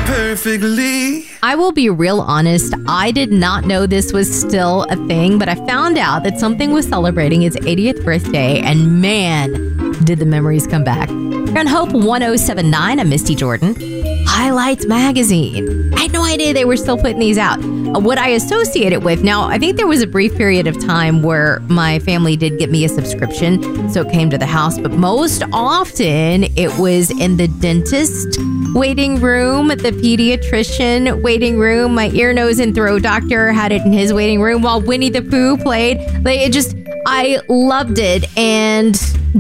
perfectly. I will be real honest. I did not know this was still a thing, but I found out that something was celebrating its 80th birthday, and man, did the memories come back. You're on Hope 1079. I'm Misty Jordan. Highlights Magazine. I had no idea they were still putting these out. What I associate it with, now, I think there was a brief period of time where my family did get me a subscription, so it came to the house, but most often it was in the dentist waiting room, the pediatrician waiting room. My ear, nose, and throat doctor had it in his waiting room while Winnie the Pooh played. I loved it. And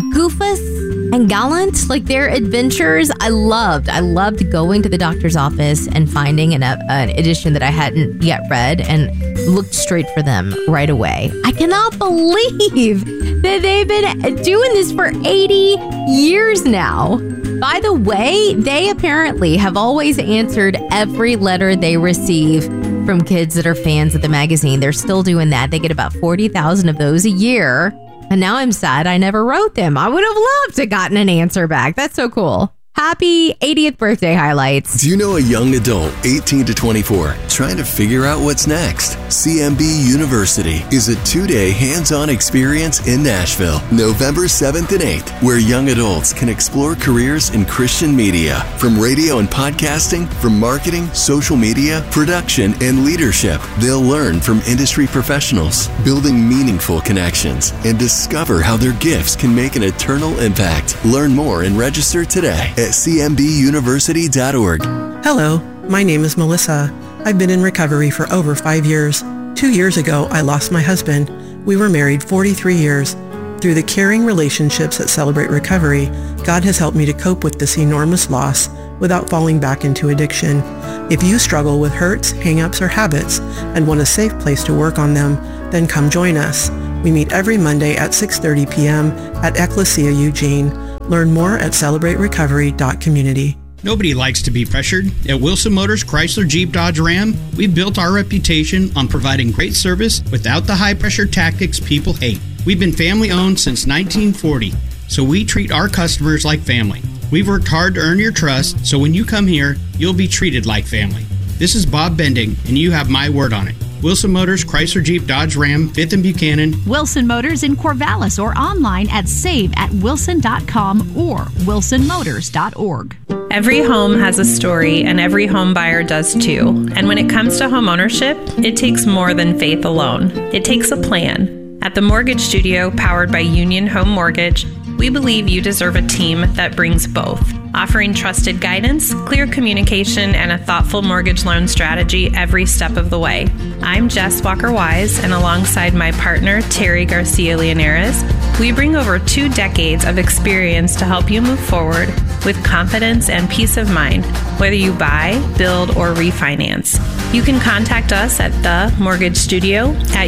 Goofus and Gallant, like their adventures, I loved going to the doctor's office and finding an edition that I hadn't yet read and looked straight for them right away. I cannot believe that they've been doing this for 80 years now. By the way, they apparently have always answered every letter they receive from kids that are fans of the magazine. They're still doing that. They get about 40,000 of those a year. And now I'm sad I never wrote them. I would have loved to gotten an answer back. That's so cool. Happy 80th birthday, Highlights. Do you know a young adult, 18 to 24, trying to figure out what's next? CMB University is a 2-day hands-on experience in Nashville, November 7th and 8th, where young adults can explore careers in Christian media, from radio and podcasting, from marketing, social media, production, and leadership. They'll learn from industry professionals, building meaningful connections, and discover how their gifts can make an eternal impact. Learn more and register today at cmbuniversity.org. Hello, my name is Melissa. I've been in recovery for over 5 years. 2 years ago, I lost my husband. We were married 43 years. Through the caring relationships at Celebrate Recovery, God has helped me to cope with this enormous loss without falling back into addiction. If you struggle with hurts, hang-ups, or habits and want a safe place to work on them, then come join us. We meet every Monday at 6:30 p.m. at Ecclesia Eugene. Learn more at celebraterecovery.community. Nobody likes to be pressured. At Wilson Motors Chrysler Jeep Dodge Ram, we've built our reputation on providing great service without the high-pressure tactics people hate. We've been family-owned since 1940, so we treat our customers like family. We've worked hard to earn your trust, so when you come here, you'll be treated like family. This is Bob Bending, and you have my word on it. Wilson Motors, Chrysler Jeep Dodge Ram, 5th and Buchanan. Wilson Motors in Corvallis or online at save@wilson.com or wilsonmotors.org. Every home has a story, and every home buyer does too. And when it comes to home ownership, it takes more than faith alone. It takes a plan. At the Mortgage Studio, powered by Union Home Mortgage, we believe you deserve a team that brings both, offering trusted guidance, clear communication, and a thoughtful mortgage loan strategy every step of the way. I'm Jess Walker-Wise, and alongside my partner, Terry Garcia-Leonares, we bring over 2 decades of experience to help you move forward with confidence and peace of mind, whether you buy, build, or refinance. You can contact us at the Mortgage Studio at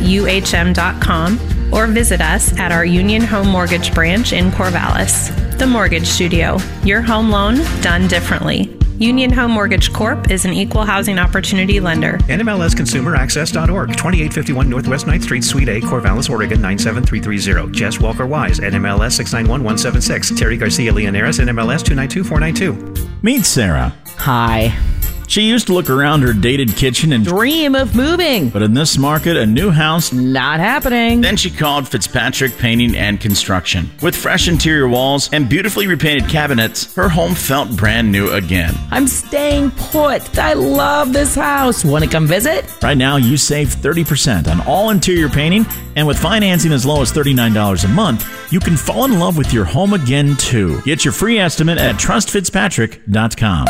uhm.com or visit us at our Union Home Mortgage branch in Corvallis. The Mortgage Studio, your home loan done differently. Union Home Mortgage Corp. is an equal housing opportunity lender. NMLSconsumeraccess.org, 2851 Northwest 9th Street, Suite A, Corvallis, Oregon, 97330. Jess Walker-Wise, NMLS 691176. Terry Garcia-Leonares, NMLS 292492. Meet Sarah. Hi. She used to look around her dated kitchen and dream of moving. But in this market, a new house, not happening. Then she called Fitzpatrick Painting and Construction. With fresh interior walls and beautifully repainted cabinets, her home felt brand new again. I'm staying put. I love this house. Want to come visit? Right now, you save 30% on all interior painting, and with financing as low as $39 a month, you can fall in love with your home again, too. Get your free estimate at trustfitzpatrick.com.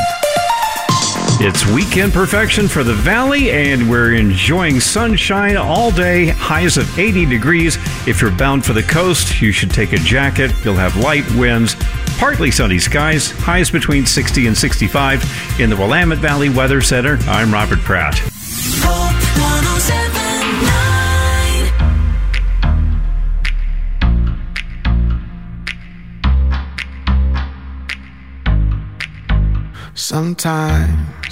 It's weekend perfection for the Valley, and we're enjoying sunshine all day, highs of 80 degrees. If you're bound for the coast, you should take a jacket. You'll have light winds, partly sunny skies, highs between 60 and 65. In the Willamette Valley Weather Center, I'm Robert Pratt. Sometimes